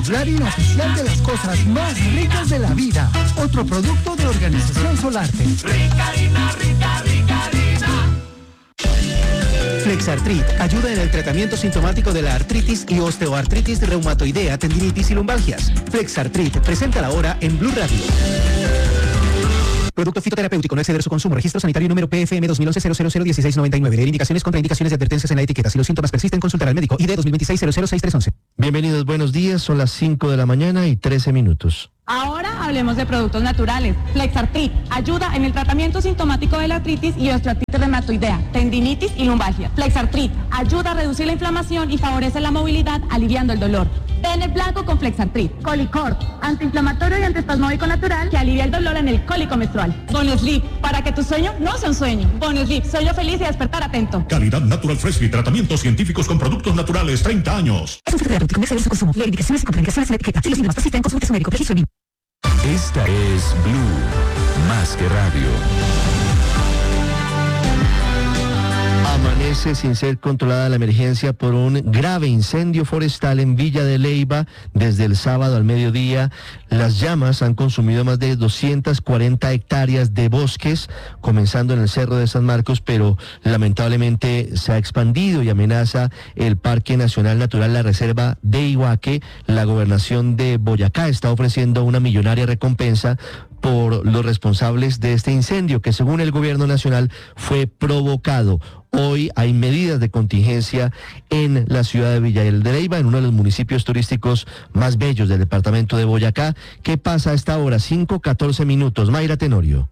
la harina oficial de las cosas más ricas de la vida. Otro producto de Organización Solarte. Rica harina, rica, rica harina. Flexartrit ayuda en el tratamiento sintomático de la artritis y osteoartritis reumatoidea, tendinitis y lumbalgias. Flexartrit, presenta ahora en Blue Radio. Producto fitoterapéutico, no exceder su consumo. Registro sanitario número PFM 2011-0001-1699. Leer indicaciones, contraindicaciones y advertencias en la etiqueta. Si los síntomas persisten, consultar al médico. ID 2026-006311. Bienvenidos, buenos días. Son las 5 de la mañana y 13 minutos. Ahora hablemos de productos naturales. Flexartrit ayuda en el tratamiento sintomático de la artritis y osteoartritis reumatoidea, tendinitis y lumbalgia. Flexartrit ayuda a reducir la inflamación y favorece la movilidad, aliviando el dolor. Ven blanco con Flexartrit. Colicort, antiinflamatorio y antiespasmódico natural que alivia el dolor en el cólico menstrual. Bonusleep, para que tu sueño no sea un sueño. Bonusleep, sueño feliz y despertar atento. Calidad Natural Fresh y tratamientos científicos con productos naturales, 30 años. Es un fitoterapéutico, no exceder su consumo. Leer indicaciones y contraindicaciones en la etiqueta. Si los síntomas persisten, consulte a su médico. Registro BIM. Esta es Blue, más que radio. Amanece sin ser controlada la emergencia por un grave incendio forestal en Villa de Leyva desde el sábado al mediodía. Las llamas han consumido más de 240 hectáreas de bosques, comenzando en el Cerro de San Marcos, pero lamentablemente se ha expandido y amenaza el Parque Nacional Natural, la Reserva de Iguaque. La Gobernación de Boyacá está ofreciendo una millonaria recompensa por los responsables de este incendio, que según el gobierno nacional fue provocado. Hoy hay medidas de contingencia en la ciudad de Villa de Leyva, en uno de los municipios turísticos más bellos del departamento de Boyacá. ¿Qué pasa a esta hora? 5:14 minutos. Mayra Tenorio.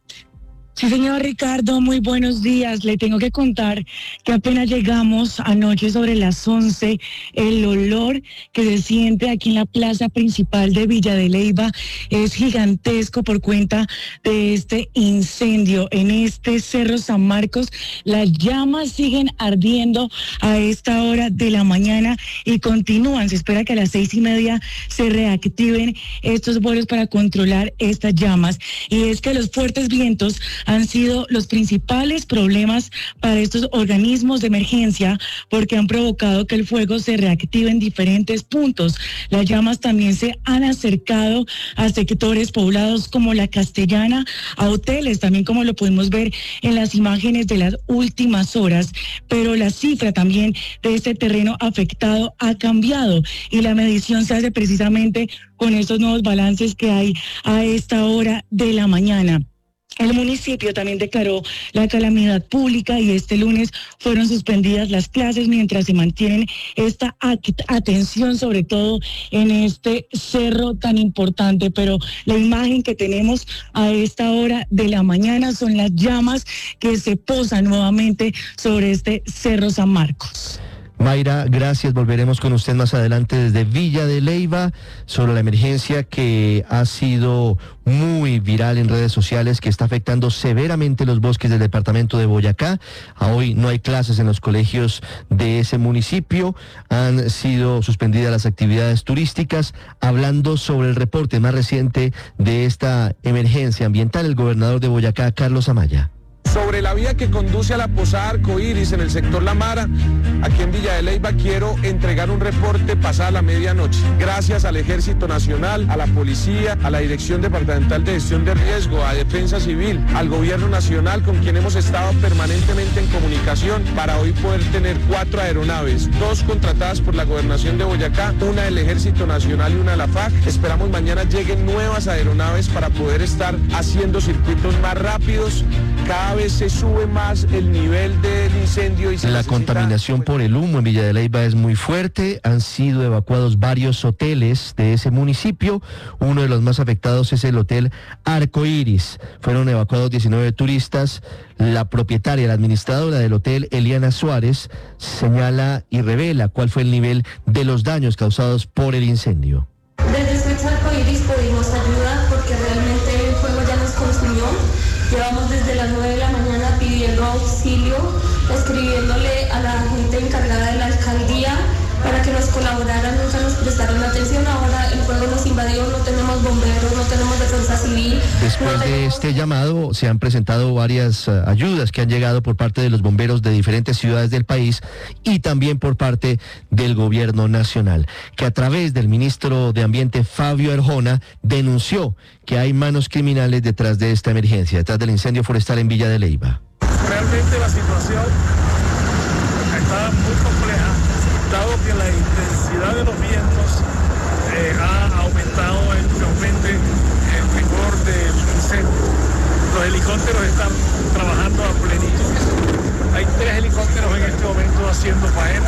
Sí, señor Ricardo, muy buenos días. Le tengo que contar que apenas llegamos anoche sobre las 11, el olor que se siente aquí en la plaza principal de Villa de Leyva es gigantesco por cuenta de este incendio en este Cerro San Marcos. Las llamas siguen ardiendo a esta hora de la mañana y continúan. Se espera que a las 6:30 se reactiven estos vuelos para controlar estas llamas. Y es que los fuertes vientos han sido los principales problemas para estos organismos de emergencia porque han provocado que el fuego se reactive en diferentes puntos. Las llamas también se han acercado a sectores poblados como La Castellana, a hoteles, también como lo pudimos ver en las imágenes de las últimas horas, pero la cifra también de este terreno afectado ha cambiado y la medición se hace precisamente con estos nuevos balances que hay a esta hora de la mañana. El municipio también declaró la calamidad pública y este lunes fueron suspendidas las clases mientras se mantienen esta atención, sobre todo en este cerro tan importante. Pero la imagen que tenemos a esta hora de la mañana son las llamas que se posan nuevamente sobre este Cerro San Marcos. Mayra, gracias. Volveremos con usted más adelante desde Villa de Leyva sobre la emergencia que ha sido muy viral en redes sociales, que está afectando severamente los bosques del departamento de Boyacá. Hoy no hay clases en los colegios de ese municipio. Han sido suspendidas las actividades turísticas. Hablando sobre el reporte más reciente de esta emergencia ambiental, el gobernador de Boyacá, Carlos Amaya. Sobre la vía que conduce a la Posada Arcoíris en el sector La Mara, aquí en Villa de Leyva, quiero entregar un reporte pasada la medianoche. Gracias al Ejército Nacional, a la Policía, a la Dirección Departamental de Gestión de Riesgo, a Defensa Civil, al Gobierno Nacional, con quien hemos estado permanentemente en comunicación para hoy poder tener 4 aeronaves, 2 contratadas por la Gobernación de Boyacá, una del Ejército Nacional y una de la FAC. Esperamos mañana lleguen nuevas aeronaves para poder estar haciendo circuitos más rápidos. Cada vez se sube más el nivel del incendio y la contaminación por el humo en Villa de Leyva es muy fuerte. Han sido evacuados varios hoteles de ese municipio. Uno de los más afectados es el Hotel Arcoíris. Fueron evacuados 19 turistas. La propietaria, la administradora del hotel, Eliana Suárez, señala y revela cuál fue el nivel de los daños causados por el incendio. Desde Switch Arcoíris pedimos ayuda porque realmente el fuego ya nos consumió. Llevamos desde las 9 de la mañana pidiendo auxilio, escribiéndole a la gente encargada de la alcaldía para que nos colaboraran. Nunca nos prestaron atención. Ahora el fuego nos invadió, no tenemos bomberos, no tenemos defensa civil. Después de este llamado se han presentado varias ayudas que han llegado por parte de los bomberos de diferentes ciudades del país y también por parte del gobierno nacional, que a través del ministro de Ambiente Fabio Arjona denunció que hay manos criminales detrás de esta emergencia, detrás del incendio forestal en Villa de Leyva. Realmente la situación está muy compleja, dado que la intensidad de los vientos ha aumentado enormemente el rigor del incendio. Los helicópteros están trabajando a plenitud. Hay 3 helicópteros en este momento haciendo faena.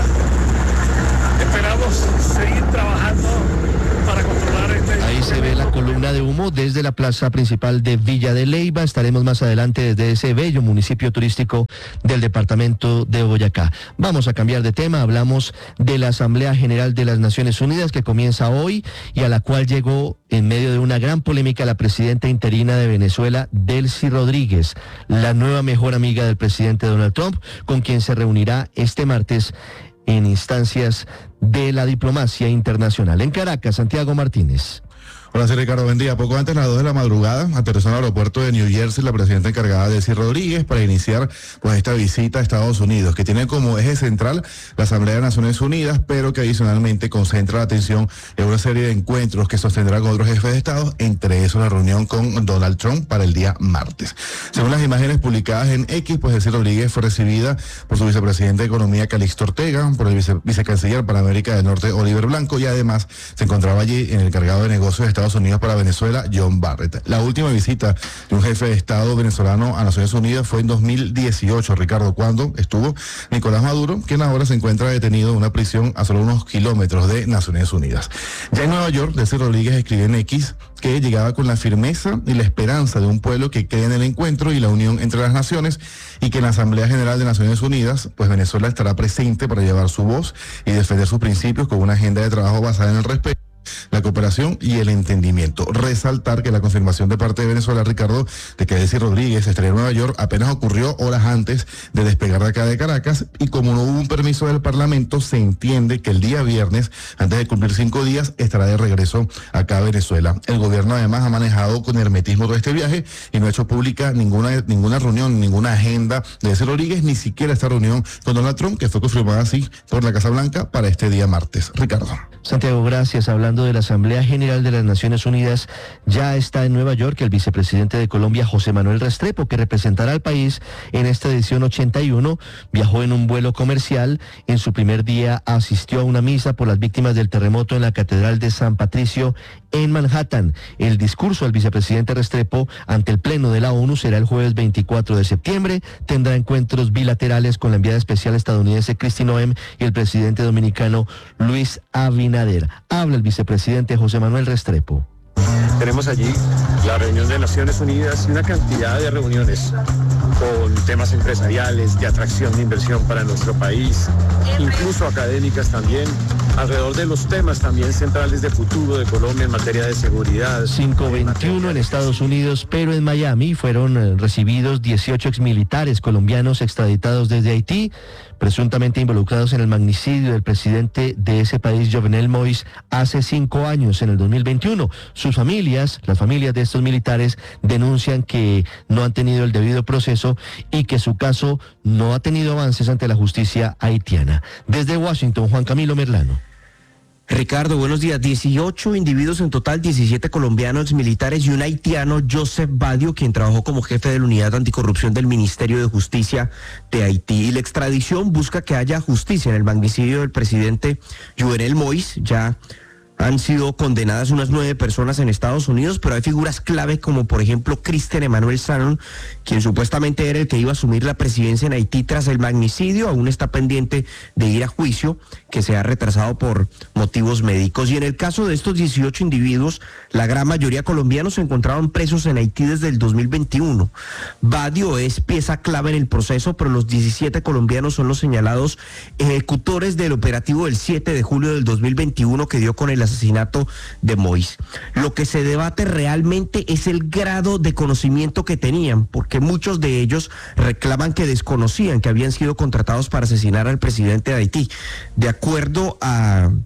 Esperamos seguir trabajando para controlar este... Ahí se ve la columna de humo desde la plaza principal de Villa de Leyva. Estaremos más adelante desde ese bello municipio turístico del departamento de Boyacá. Vamos a cambiar de tema. Hablamos de la Asamblea General de las Naciones Unidas que comienza hoy y a la cual llegó en medio de una gran polémica la presidenta interina de Venezuela, Delcy Rodríguez, la nueva mejor amiga del presidente Donald Trump, con quien se reunirá este martes en instancias de la diplomacia internacional. En Caracas, Santiago Martínez. Hola, soy Ricardo, buen día. Poco antes de las 2 de la madrugada, aterrizó en el aeropuerto de New Jersey la presidenta encargada Delcy Rodríguez para iniciar esta visita a Estados Unidos, que tiene como eje central la Asamblea de Naciones Unidas, pero que adicionalmente concentra la atención en una serie de encuentros que sostendrá con otros jefes de Estado, entre esos la reunión con Donald Trump para el día martes. Según las imágenes publicadas en X, Delcy Rodríguez fue recibida por su vicepresidente de Economía, Calixto Ortega, por el vicecanciller para América del Norte, Oliver Blanco, y además se encontraba allí el encargado de negocios de Estados Unidos para Venezuela, John Barrett. La última visita de un jefe de Estado venezolano a Naciones Unidas fue en 2018, Ricardo, cuando estuvo Nicolás Maduro, quien ahora se encuentra detenido en una prisión a solo unos kilómetros de Naciones Unidas. Ya en Nueva York, Delcy Rodríguez escribió en X que llegaba con la firmeza y la esperanza de un pueblo que cree en el encuentro y la unión entre las naciones, y que en la Asamblea General de Naciones Unidas, Venezuela estará presente para llevar su voz y defender sus principios con una agenda de trabajo basada en el respeto, la cooperación y el entendimiento. Resaltar que la confirmación de parte de Venezuela, Ricardo, de que Delcy Rodríguez estaría en Nueva York apenas ocurrió horas antes de despegar de acá de Caracas, y como no hubo un permiso del Parlamento, se entiende que el día viernes, antes de cumplir 5 días, estará de regreso acá a Venezuela. El gobierno además ha manejado con hermetismo todo este viaje y no ha hecho pública ninguna reunión, ninguna agenda de Delcy Rodríguez, ni siquiera esta reunión con Donald Trump, que fue confirmada así por la Casa Blanca para este día martes. Ricardo. Santiago, gracias. Hablando de la Asamblea General de las Naciones Unidas, ya está en Nueva York el vicepresidente de Colombia, José Manuel Restrepo, que representará al país en esta edición 81. Viajó en un vuelo comercial. En su primer día asistió a una misa por las víctimas del terremoto en la Catedral de San Patricio en Manhattan. El discurso del vicepresidente Restrepo ante el Pleno de la ONU será el jueves 24 de septiembre. Tendrá encuentros bilaterales con la enviada especial estadounidense Kristi Noem y el presidente dominicano Luis Abinader. Habla el vicepresidente José Manuel Restrepo. Tenemos allí la reunión de Naciones Unidas y una cantidad de reuniones con temas empresariales, de atracción de inversión para nuestro país, incluso académicas también, alrededor de los temas también centrales de futuro de Colombia en materia de seguridad. 5:21 en Estados Unidos, pero en Miami fueron recibidos 18 exmilitares colombianos extraditados desde Haití, presuntamente involucrados en el magnicidio del presidente de ese país, Jovenel Moïse, hace 5 años, en el 2021. Sus familias, las familias de estos militares, denuncian que no han tenido el debido proceso y que su caso no ha tenido avances ante la justicia haitiana. Desde Washington, Juan Camilo Merlano. Ricardo, buenos días. 18 individuos en total, 17 colombianos militares y un haitiano, Joseph Badio, quien trabajó como jefe de la unidad anticorrupción del Ministerio de Justicia de Haití. Y la extradición busca que haya justicia en el magnicidio del presidente Jovenel Moïse. Ya han sido condenadas unas 9 personas en Estados Unidos, pero hay figuras clave como por ejemplo Christian Emmanuel Sanon, quien supuestamente era el que iba a asumir la presidencia en Haití tras el magnicidio. Aún está pendiente de ir a juicio, que se ha retrasado por motivos médicos. Y en el caso de estos 18 individuos, la gran mayoría colombianos se encontraban presos en Haití desde el 2021. Badio es pieza clave en el proceso, pero los 17 colombianos son los señalados ejecutores del operativo del 7 de julio del 2021 que dio con el asesinato de Moïse. Lo que se debate realmente es el grado de conocimiento que tenían, porque muchos de ellos reclaman que desconocían que habían sido contratados para asesinar al presidente de Haití. De acuerdo a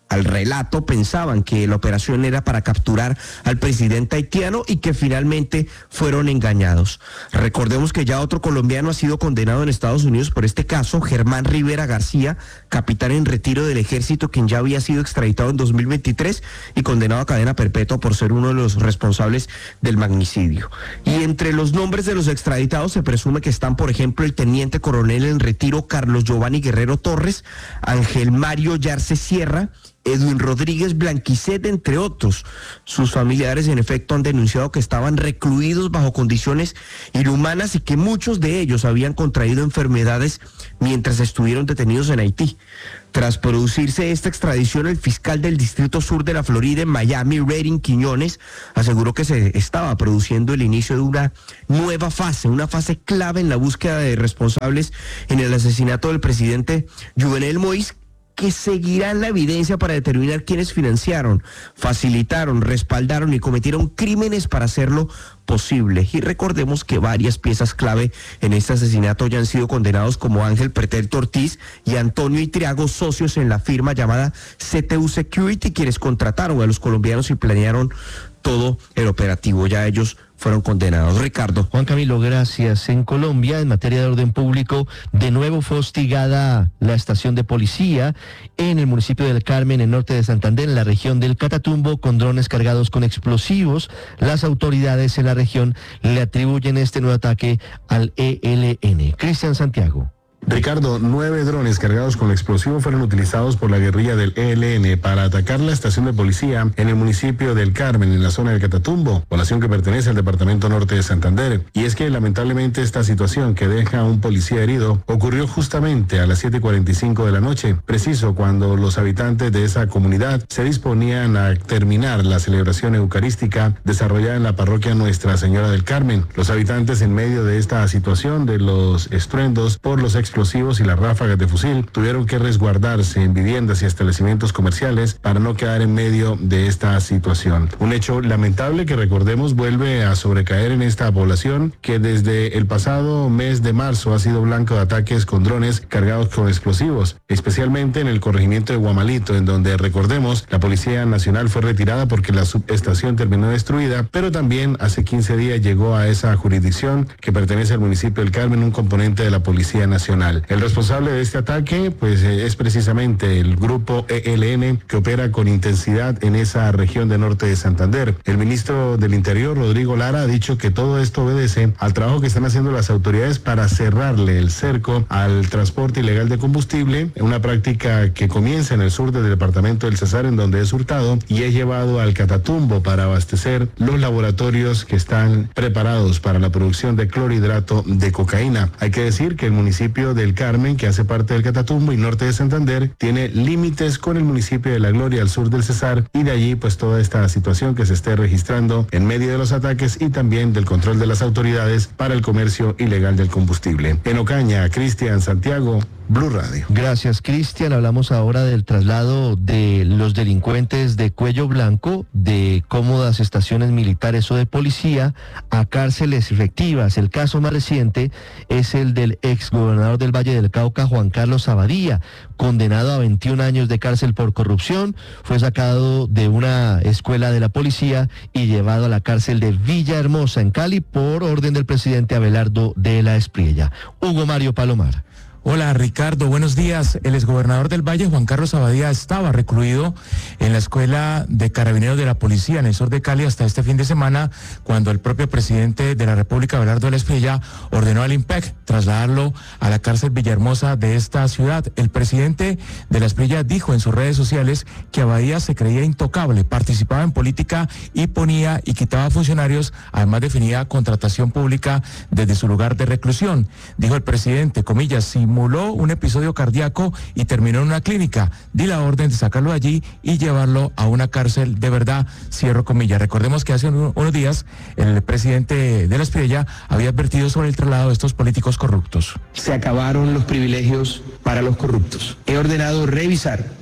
al relato, pensaban que la operación era para capturar al presidente haitiano y que finalmente fueron engañados. Recordemos que ya otro colombiano ha sido condenado en Estados Unidos por este caso, Germán Rivera García, capitán en retiro del ejército, quien ya había sido extraditado en 2023 y condenado a cadena perpetua por ser uno de los responsables del magnicidio. Y entre los nombres de los extraditados se presume que están, por ejemplo, el teniente coronel en retiro Carlos Giovanni Guerrero Torres, Ángel Mario Yarce Sierra, Edwin Rodríguez Blanquicet, entre otros. Sus familiares, en efecto, han denunciado que estaban recluidos bajo condiciones inhumanas y que muchos de ellos habían contraído enfermedades mientras estuvieron detenidos en Haití. Tras producirse esta extradición, el fiscal del Distrito Sur de la Florida en Miami, Redding Quiñones, aseguró que se estaba produciendo el inicio de una nueva fase, una fase clave en la búsqueda de responsables en el asesinato del presidente Jovenel Moïse, que seguirán la evidencia para determinar quiénes financiaron, facilitaron, respaldaron y cometieron crímenes para hacerlo posible. Y recordemos que varias piezas clave en este asesinato ya han sido condenados, como Ángel Pretelto Ortiz y Antonio Itriago, socios en la firma llamada CTU Security, quienes contrataron a los colombianos y planearon todo el operativo. Ya ellos fueron condenados. Ricardo. Juan Camilo, gracias. En Colombia, en materia de orden público, de nuevo fue hostigada la estación de policía en el municipio del Carmen, en norte de Santander, en la región del Catatumbo, con drones cargados con explosivos. Las autoridades en la región le atribuyen este nuevo ataque al ELN. Cristian Santiago. Ricardo, 9 drones cargados con explosivos fueron utilizados por la guerrilla del ELN para atacar la estación de policía en el municipio del Carmen, en la zona del Catatumbo, población que pertenece al departamento norte de Santander. Y es que lamentablemente esta situación, que deja a un policía herido, ocurrió justamente a las 7:45 de la noche, preciso cuando los habitantes de esa comunidad se disponían a terminar la celebración eucarística desarrollada en la parroquia Nuestra Señora del Carmen. Los habitantes, en medio de esta situación de los estruendos por los explosivos y las ráfagas de fusil, tuvieron que resguardarse en viviendas y establecimientos comerciales para no quedar en medio de esta situación. Un hecho lamentable que, recordemos, vuelve a sobrecaer en esta población, que desde el pasado mes de marzo ha sido blanco de ataques con drones cargados con explosivos, especialmente en el corregimiento de Guamalito, en donde, recordemos, la Policía Nacional fue retirada porque la subestación terminó destruida, pero también hace 15 días llegó a esa jurisdicción que pertenece al municipio del Carmen un componente de la Policía Nacional. El responsable de este ataque, pues, es precisamente el grupo ELN, que opera con intensidad en esa región de norte de Santander. El ministro del Interior, Rodrigo Lara, ha dicho que todo esto obedece al trabajo que están haciendo las autoridades para cerrarle el cerco al transporte ilegal de combustible, una práctica que comienza en el sur del departamento del Cesar, en donde es hurtado y es llevado al Catatumbo para abastecer los laboratorios que están preparados para la producción de clorhidrato de cocaína. Hay que decir que el municipio del Carmen, que hace parte del Catatumbo y norte de Santander, tiene límites con el municipio de La Gloria al sur del Cesar, y de allí pues toda esta situación que se esté registrando en medio de los ataques y también del control de las autoridades para el comercio ilegal del combustible. En Ocaña, Cristian Santiago, Blue Radio. Gracias, Cristian. Hablamos ahora del traslado de los delincuentes de cuello blanco de cómodas estaciones militares o de policía a cárceles efectivas. El caso más reciente es el del exgobernador del Valle del Cauca, Juan Carlos Abadía, condenado a 21 años de cárcel por corrupción. Fue sacado de una escuela de la policía y llevado a la cárcel de Villahermosa, en Cali, por orden del presidente Abelardo de la Espriella. Hugo Mario Palomar. Hola Ricardo, buenos días. El exgobernador del Valle, Juan Carlos Abadía, estaba recluido en la escuela de carabineros de la policía en el sur de Cali hasta este fin de semana, cuando el propio presidente de la República, Abelardo de la Espriella, ordenó al IMPEC trasladarlo a la cárcel Villahermosa de esta ciudad. El presidente de la Espriella dijo en sus redes sociales que Abadía se creía intocable, participaba en política y ponía y quitaba funcionarios, además definía contratación pública desde su lugar de reclusión. Dijo el presidente, comillas, simuló un episodio cardíaco y terminó en una clínica. Di la orden de sacarlo de allí y llevarlo a una cárcel de verdad, cierro comillas. Recordemos que hace unos días el presidente de la Espriella había advertido sobre el traslado de estos políticos corruptos. Se acabaron los privilegios para los corruptos. He ordenado revisar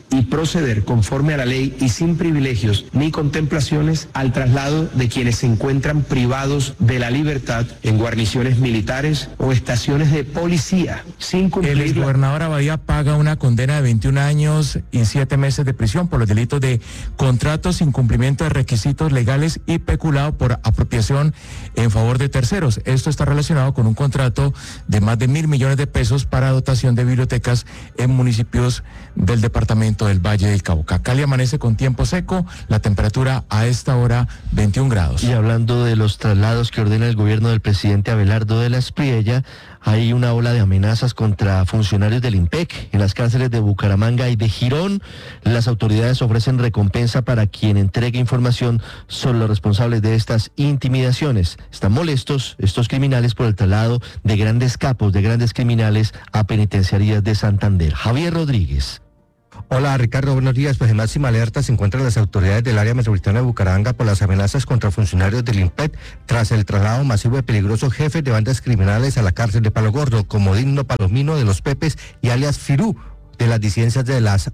y proceder conforme a la ley y sin privilegios ni contemplaciones al traslado de quienes se encuentran privados de la libertad en guarniciones militares o estaciones de policía sin cumplir. El exgobernador Abadía paga una condena de 21 años y 7 meses de prisión por los delitos de contratos sin cumplimiento de requisitos legales y peculado por apropiación en favor de terceros. Esto está relacionado con un contrato de más de 1.000 millones de pesos para dotación de bibliotecas en municipios del departamento del Valle del Cauca. Cali amanece con tiempo seco, la temperatura a esta hora 21 grados. Y hablando de los traslados que ordena el gobierno del presidente Abelardo de la Espriella, hay una ola de amenazas contra funcionarios del IMPEC en las cárceles de Bucaramanga y de Girón. Las autoridades ofrecen recompensa para quien entregue información sobre los responsables de estas intimidaciones. Están molestos estos criminales por el traslado de grandes capos, de grandes criminales a penitenciarías de Santander. Javier Rodríguez. Hola Ricardo, buenos días. Pues en máxima alerta se encuentran las autoridades del área metropolitana de Bucaramanga por las amenazas contra funcionarios del IMPEC tras el traslado masivo de peligrosos jefes de bandas criminales a la cárcel de Palo Gordo, como Digno Palomino de los Pepes y alias Firú, de las disidencias de las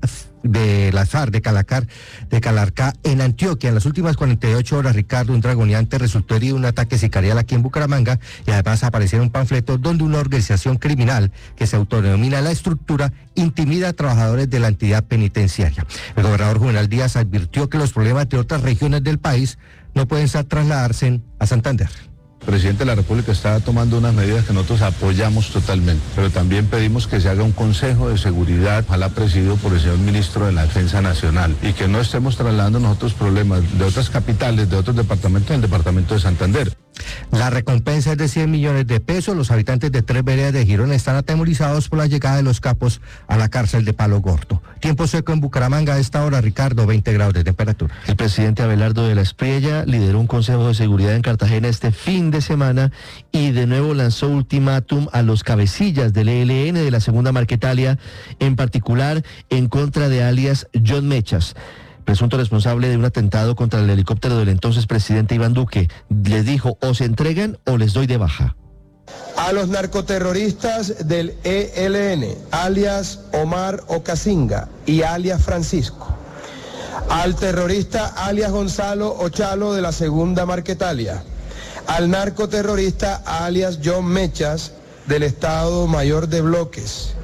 FARC de Calarcá en Antioquia. En las últimas 48 horas, Ricardo, un dragoneante resultó herido en un ataque sicarial aquí en Bucaramanga, y además aparecieron panfletos donde una organización criminal que se autodenomina La Estructura intimida a trabajadores de la entidad penitenciaria. El gobernador Juvenal Díaz advirtió que los problemas de otras regiones del país no pueden trasladarse a Santander. El presidente de la República está tomando unas medidas que nosotros apoyamos totalmente, pero también pedimos que se haga un consejo de seguridad, ojalá presidido por el señor ministro de la Defensa Nacional, y que no estemos trasladando nosotros problemas de otras capitales, de otros departamentos, del departamento de Santander. La recompensa es de 100 millones de pesos. Los habitantes de 3 veredas de Girón están atemorizados por la llegada de los capos a la cárcel de Palo Gordo. Tiempo seco en Bucaramanga a esta hora, Ricardo, 20 grados de temperatura. El presidente Abelardo de la Espriella lideró un consejo de seguridad en Cartagena este fin de semana y de nuevo lanzó ultimátum a los cabecillas del ELN de la segunda Marquetalia, en particular en contra de alias John Mechas, presunto responsable de un atentado contra el helicóptero del entonces presidente Iván Duque. Les dijo: o se entregan o les doy de baja. A los narcoterroristas del ELN, alias Omar Ocasinga y alias Francisco. Al terrorista alias Gonzalo Ochalo de la segunda Marquetalia. Al narcoterrorista alias John Mechas del Estado Mayor de Bloques.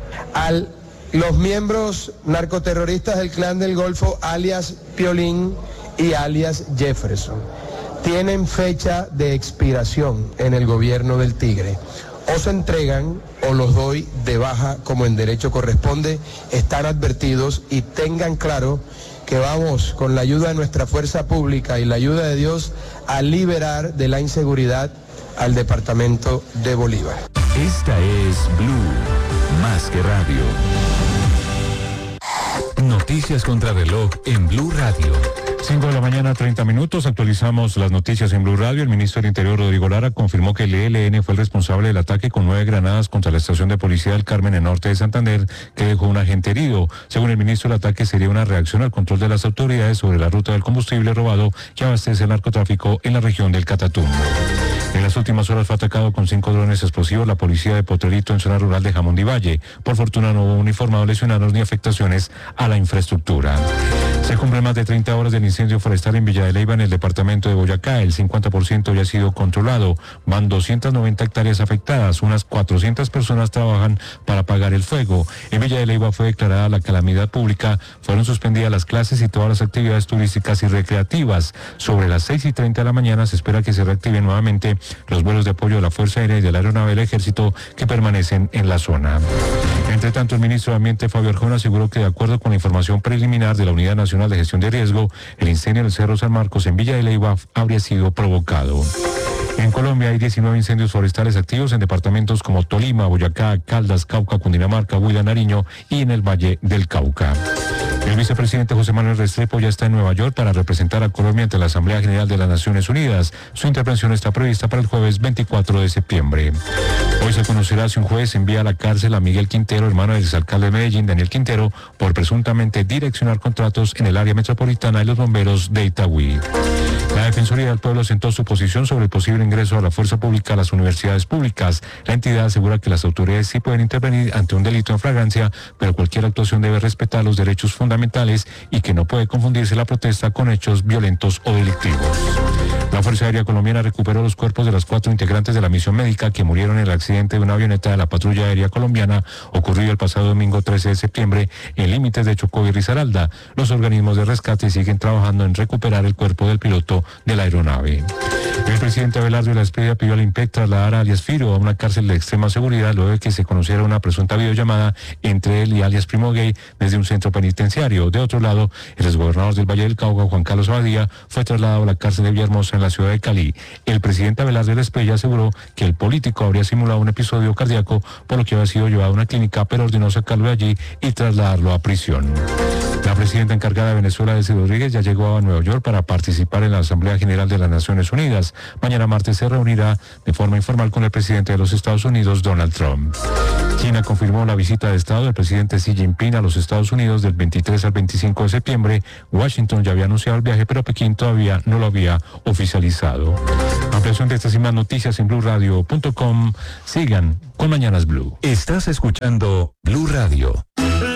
Los miembros narcoterroristas del Clan del Golfo, alias Piolín y alias Jefferson, tienen fecha de expiración en el gobierno del Tigre. O se entregan o los doy de baja como en derecho corresponde. Están advertidos y tengan claro que vamos, con la ayuda de nuestra fuerza pública y la ayuda de Dios, a liberar de la inseguridad al departamento de Bolívar. Esta es Blue, más que radio. Noticias contra reloj en Blue Radio. 5 de la mañana, 30 minutos. Actualizamos las noticias en Blue Radio. El ministro del Interior, Rodrigo Lara, confirmó que el ELN fue el responsable del ataque con 9 granadas contra la estación de policía del Carmen en norte de Santander, que dejó un agente herido. Según el ministro, el ataque sería una reacción al control de las autoridades sobre la ruta del combustible robado que abastece el narcotráfico en la región del Catatumbo. En las últimas horas fue atacado con 5 drones explosivos la policía de Potrerito en zona rural de Jamón de Valle. Por fortuna no hubo uniformados lesionados ni afectaciones a la infraestructura. Se cumplen más de 30 horas del incendio forestal en Villa de Leyva, en el departamento de Boyacá. El 50% ya ha sido controlado. Van 290 hectáreas afectadas. Unas 400 personas trabajan para apagar el fuego. En Villa de Leyva fue declarada la calamidad pública. Fueron suspendidas las clases y todas las actividades turísticas y recreativas. Sobre las 6:30 de la mañana se espera que se reactiven nuevamente los vuelos de apoyo de la Fuerza Aérea y de la Aeronave del Ejército que permanecen en la zona. Entre tanto, el ministro de Ambiente, Fabio Arjona, aseguró que de acuerdo con la información preliminar de la Unidad Nacional de Gestión de Riesgo, el incendio en el Cerro San Marcos en Villa de Leyva habría sido provocado. En Colombia hay 19 incendios forestales activos en departamentos como Tolima, Boyacá, Caldas, Cauca, Cundinamarca, Huila, Nariño y en el Valle del Cauca. El vicepresidente José Manuel Restrepo ya está en Nueva York para representar a Colombia ante la Asamblea General de las Naciones Unidas. Su intervención está prevista para el jueves 24 de septiembre. Hoy se conocerá si un juez envía a la cárcel a Miguel Quintero, hermano del exalcalde de Medellín, Daniel Quintero, por presuntamente direccionar contratos en el área metropolitana de los bomberos de Itagüí. La Defensoría del Pueblo sentó su posición sobre el posible ingreso a la fuerza pública a las universidades públicas. La entidad asegura que las autoridades sí pueden intervenir ante un delito en flagrancia, pero cualquier actuación debe respetar los derechos fundamentales y que no puede confundirse la protesta con hechos violentos o delictivos. La Fuerza Aérea Colombiana recuperó los cuerpos de las 4 integrantes de la misión médica que murieron en el accidente de una avioneta de la Patrulla Aérea Colombiana ocurrido el pasado domingo 13 de septiembre en límites de Chocó y Risaralda. Los organismos de rescate siguen trabajando en recuperar el cuerpo del piloto de la aeronave. El presidente Abelardo de la Espriella pidió al IMPEC trasladar a alias Firo a una cárcel de extrema seguridad luego de que se conociera una presunta videollamada entre él y alias Primo Gay desde un centro penitenciario. De otro lado, el exgobernador del Valle del Cauca, Juan Carlos Abadía, fue trasladado a la cárcel de Villahermosa en la ciudad de Cali. El presidente Abelardo de la Espriella aseguró que el político habría simulado un episodio cardíaco, por lo que había sido llevado a una clínica, pero ordenó sacarlo de allí y trasladarlo a prisión. La presidenta encargada de Venezuela, Delcy Rodríguez, ya llegó a Nueva York para participar en la Asamblea General de las Naciones Unidas. Mañana martes se reunirá de forma informal con el presidente de los Estados Unidos, Donald Trump. China confirmó la visita de Estado del presidente Xi Jinping a los Estados Unidos del 23 al 25 de septiembre. Washington ya había anunciado el viaje, pero Pekín todavía no lo había oficializado. Ampliación de estas y más noticias en BluRadio.com. Sigan con Mañanas Blue. Estás escuchando Blue Radio.